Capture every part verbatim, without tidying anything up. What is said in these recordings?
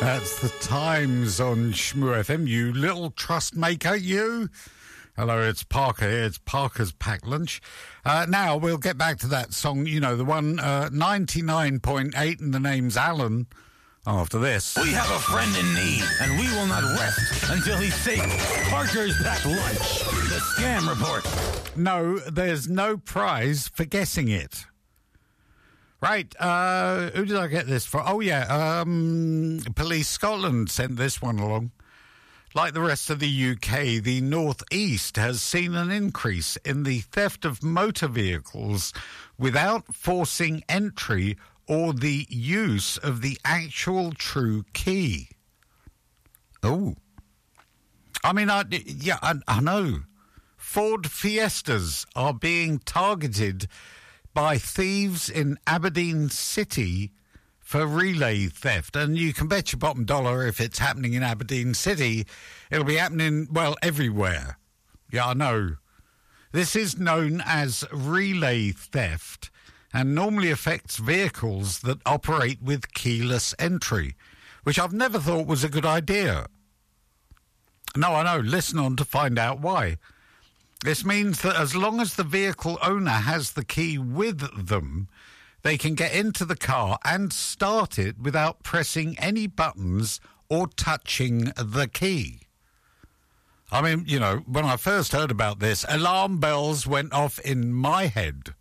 That's the Times on Shmoo F M. You little trust maker, you. Hello, it's Parker here. It's Parker's Packed Lunch. Uh, now, we'll get back to that song, you know, the one, uh, ninety-nine point eight, and the name's Alan, after this. We have a friend in need, and we will not rest until he's safe. Parker's Packed Lunch, the Scam Report. No, there's no prize for guessing it. Right, uh, who did I get this for? Oh, yeah, um, Police Scotland sent this one along. Like the rest of the U K, the North East has seen an increase in the theft of motor vehicles without forcing entry or the use of the actual true key. Oh. I mean, I, yeah, I, I know. Ford Fiestas are being targeted by thieves in Aberdeen City for relay theft. And you can bet your bottom dollar if it's happening in Aberdeen City, it'll be happening, well, everywhere. Yeah, I know. This is known as relay theft and normally affects vehicles that operate with keyless entry, which I've never thought was a good idea. No, I know. Listen on to find out why. This means that as long as the vehicle owner has the key with them, they can get into the car and start it without pressing any buttons or touching the key. I mean, you know, when I first heard about this, alarm bells went off in my head.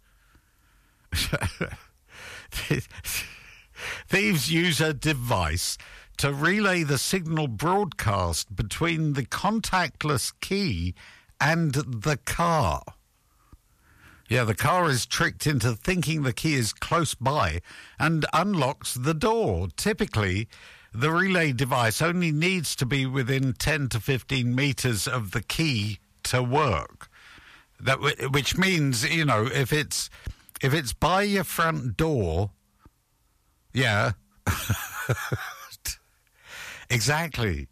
Thieves use a device to relay the signal broadcast between the contactless key and the car. Yeah, the car is tricked into thinking the key is close by and unlocks the door. Typically, the relay device only needs to be within ten to fifteen metres of the key to work. That, which means, you know, if it's if it's by your front door, yeah, exactly.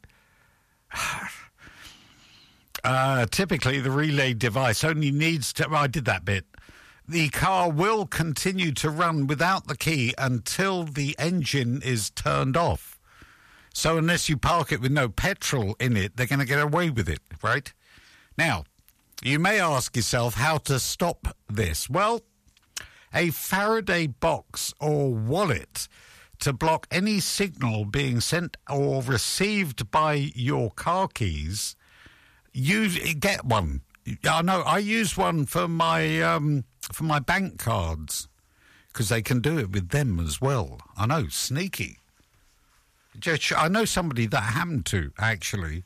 Uh, typically, the relay device only needs to... Well, I did that bit. The car will continue to run without the key until the engine is turned off. So unless you park it with no petrol in it, they're going to get away with it, right? Now, you may ask yourself how to stop this. Well, a Faraday box or wallet to block any signal being sent or received by your car keys... Use get one. I know. I use one for my um, for my bank cards because they can do it with them as well. I know, sneaky. Just, I know somebody that happened to actually.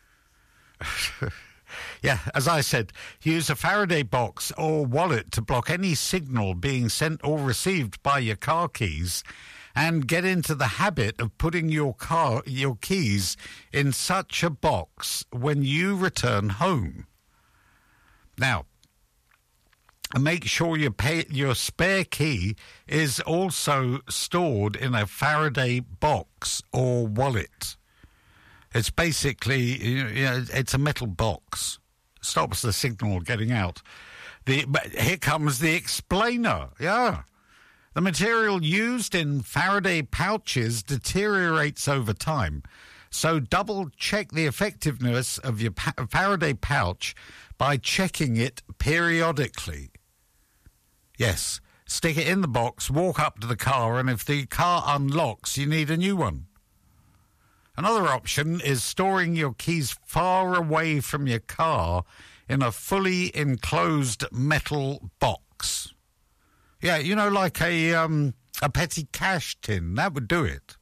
Yeah, as I said, use a Faraday box or wallet to block any signal being sent or received by your car keys. And get into the habit of putting your car, your keys in such a box when you return home. Now, make sure your pay, your spare key is also stored in a Faraday box or wallet. It's basically, you know, it's a metal box. Stops the signal getting out. The but here comes the explainer. Yeah. The material used in Faraday pouches deteriorates over time, so double-check the effectiveness of your pa- Faraday pouch by checking it periodically. Yes, stick it in the box, walk up to the car, and if the car unlocks, you need a new one. Another option is storing your keys far away from your car in a fully enclosed metal box. Yeah, you know, like a um, a petty cash tin. That would do it.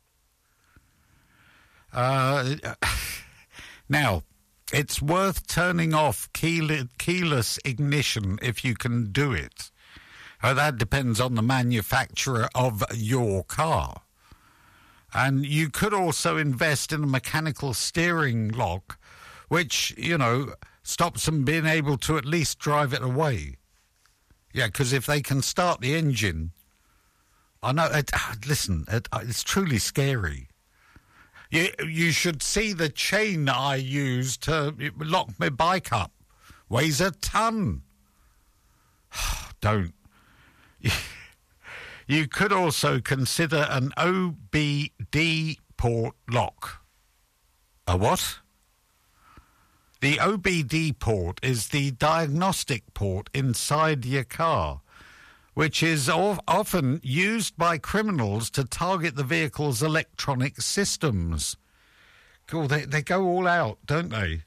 Uh, now, it's worth turning off key- keyless ignition if you can do it. Uh, that depends on the manufacturer of your car. And you could also invest in a mechanical steering lock, which, you know, stops them being able to at least drive it away. Yeah, because if they can start the engine, I know. It, listen, it, it's truly scary. You you should see the chain I use to lock my bike up. Weighs a ton. Don't. You could also consider an O B D port lock. A what? The O B D port is the diagnostic port inside your car, which is of, often used by criminals to target the vehicle's electronic systems. Cool, they, they go all out, don't they?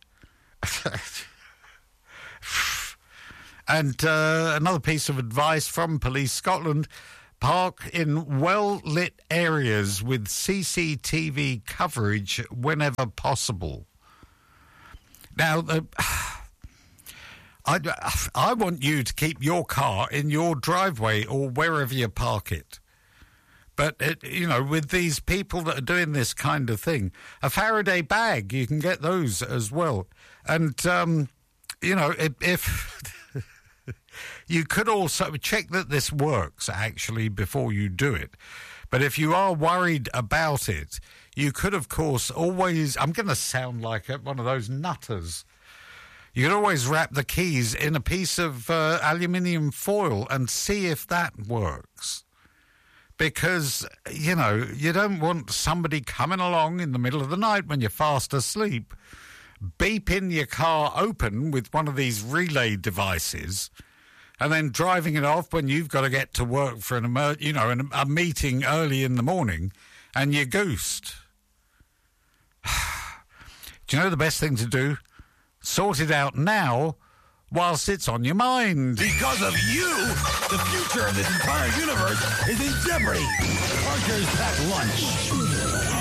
And uh, another piece of advice from Police Scotland: park in well-lit areas with C C T V coverage whenever possible. Now, the, I, I want you to keep your car in your driveway or wherever you park it. But, it, you know, with these people that are doing this kind of thing, a Faraday bag, you can get those as well. And, um, you know, if... if you could also check that this works, actually, before you do it. But if you are worried about it, you could, of course, always... I'm going to sound like one of those nutters. You can always wrap the keys in a piece of uh, aluminium foil and see if that works. Because, you know, you don't want somebody coming along in the middle of the night when you're fast asleep, beeping your car open with one of these relay devices, and then driving it off when you've got to get to work for an emer- you know, an, a meeting early in the morning, and you're goosed. Do you know the best thing to do? Sort it out now whilst it's on your mind. Because of you, the future of this entire universe is in jeopardy. Parker's Packed Lunch.